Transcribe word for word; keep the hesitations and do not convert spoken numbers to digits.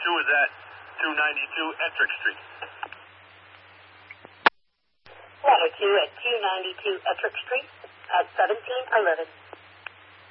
two is at two ninety-two Ettrick Street. one oh two at two ninety-two Ettrick Street at seventeen eleven.